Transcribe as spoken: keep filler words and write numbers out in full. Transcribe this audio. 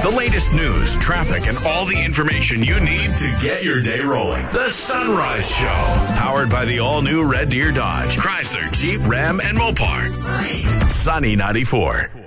The latest news, traffic, and all the information you need to get your day rolling. The Sunrise Show. Powered by the all-new Red Deer Dodge, Chrysler, Jeep, Ram, and Mopar. Sunny ninety-four.